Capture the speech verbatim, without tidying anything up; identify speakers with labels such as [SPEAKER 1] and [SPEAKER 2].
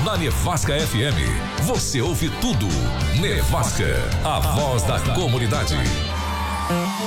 [SPEAKER 1] Na Nevasca F M, você ouve tudo. Nevasca, a voz da comunidade.